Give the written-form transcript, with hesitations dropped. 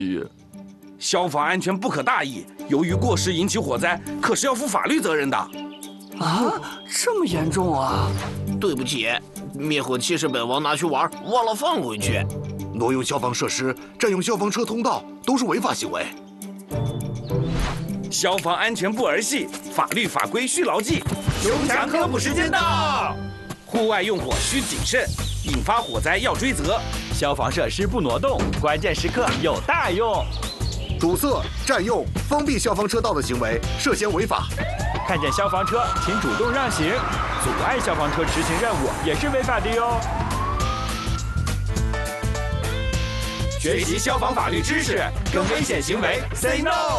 消防安全不可大意，由于过失引起火灾，可是要负法律责任的。 啊，这么严重啊！ 对不起，灭火器是本王拿去玩，忘了放回去。 挪用消防设施、占用消防车通道都是违法行为。 消防安全不儿戏，法律法规需牢记。 胸腔科普时间到！ 户外用火需谨慎，引发火灾要追责。 消防设施不挪动，关键时刻有大用。 堵塞、占用、封闭消防车道的行为涉嫌违法。 看见消防车，请主动让行，阻碍消防车执行任务也是违法的哟。学习消防法律知识，跟危险行为 say no。